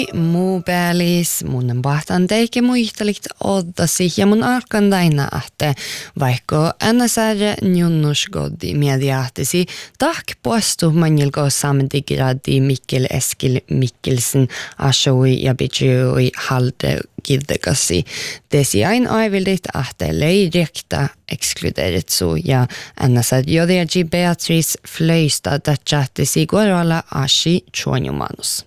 Muupealis mun bahtan teike muistelit oddasi ja mun alkan daina ahte vaikka NSR njunnuskodi mediahtisi tahk poistu manjilko samdigradi Mikkel Eskil Mikkelsen asoi ja bidjui halde gildegasi. Desi ain aivillit ahte leirekta ekskluderit så ja NSR jodeji Beatrice Flöjstad datjahtisi gorala ashi chonjumanus.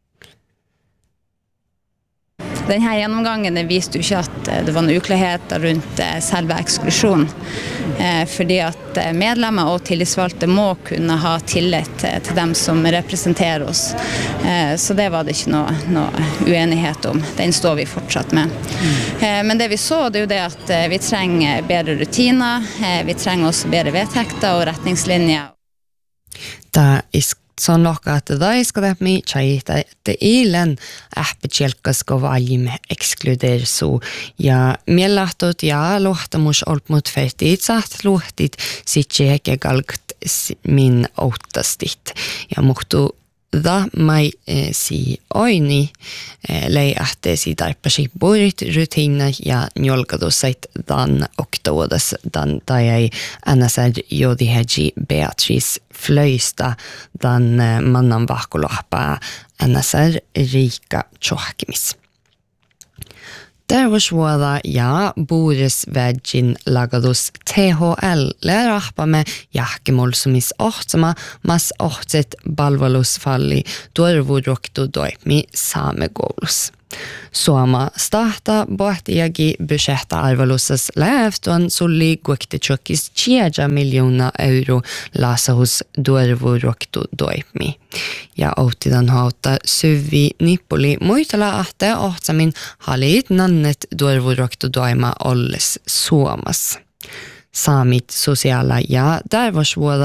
Den här genomgången visste ju inte att det var några oklarheter runt själva eksklusion. För det att medlemmar och tillitsvalgte må kunna ha tillit till dem som representerar oss. Så det var det inte någon oenighet om. Den står vi fortsatt med. Men det vi så det är ju det att vi tränger bättre rutiner, vi tränger också bättre vedtekter och retningslinjer. Son lokkaat daiskadapmi chaita te ilen ähpetjelkas valjim ekskludersu ja miellahtut ja luottamus olmut fertit saat luhtit sitjeke galgt min outtastit ja muhtu da mai si oini lei ahtesi tarppasi burit rutina ja njolkadusait dan oktodas dan tai NSR jodiheji Beatrice Flöjstad dan mannan vahkulohpa NSR Rika Tjohkimis. Terveysvuoda ja Boris Virgin lagadus THL läärahpa me jahkemolsumis ohtsama mas ohtset palvelusfalli tuorvuroktu doipmi saamekoulus. Suoma stahta bohtiagi budgetta arvelussas läeftuan sulli guekti tjokis 10 miljoonaa euro lasahus tuorvuroktu doipmi. Ja outidan hautta syvi nippuli muitala ahte ohtsamin halit nannet tuorvuroktu doima olles Suomas. Saamit sosiaala ja terveysvuoda